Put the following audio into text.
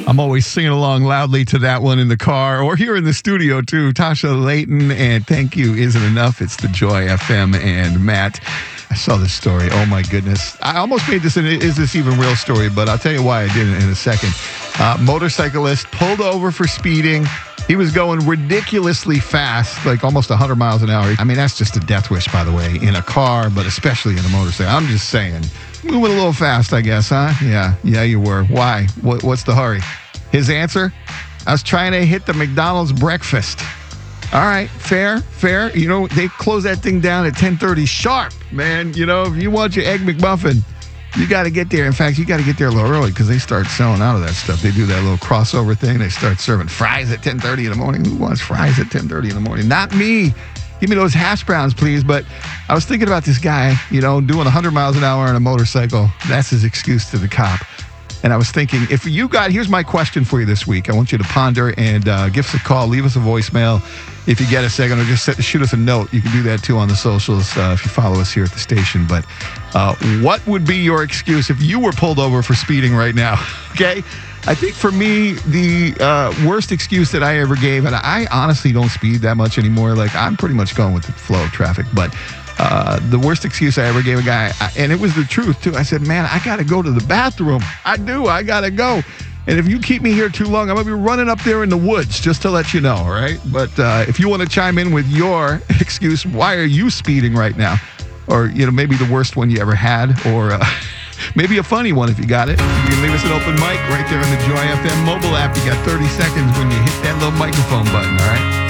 I'm always singing along loudly to that one in the car or here in the studio too. Tasha Layton and Thank You Isn't Enough. It's the Joy FM and Matt. I saw this story. Oh my goodness. I almost made this an is this even real story, but I'll tell you why I didn't in a second. Motorcyclist pulled over for speeding. He was going ridiculously fast, like almost 100 miles an hour. I mean, that's just a death wish, by the way, in a car, but especially in a motorcycle. I'm just saying. Moving a little fast, I guess, huh? Yeah, you were. Why? What's the hurry? His answer? I was trying to hit the McDonald's breakfast. All right, fair. You know, they close that thing down at 10:30 sharp, man. You know, if you want your Egg McMuffin, you got to get there. In fact, you got to get there a little early because they start selling out of that stuff. They do that little crossover thing. They start serving fries at 10:30 in the morning. Who wants fries at 10:30 in the morning? Not me. Give me those hash browns, please. But I was thinking about this guy, you know, doing 100 miles an hour on a motorcycle. That's his excuse to the cop. And I was thinking, if you got, here's my question for you this week. I want you to ponder and give us a call, leave us a voicemail if you get a second, or just shoot us a note. You can do that too on the socials if you follow us here at the station. But what would be your excuse if you were pulled over for speeding right now? Okay? I think for me, the worst excuse that I ever gave, and I honestly don't speed that much anymore. Like, I'm pretty much going with the flow of traffic. But the worst excuse I ever gave a guy, and it was the truth too. I said, man, I got to go to the bathroom. I got to go. And if you keep me here too long, I'm going to be running up there in the woods, just to let you know, all right? But if you want to chime in with your excuse, why are you speeding right now? Or, you know, maybe the worst one you ever had, or maybe a funny one if you got it. You can leave us an open mic right there on the Joy FM mobile app. You got 30 seconds when you hit that little microphone button, all right?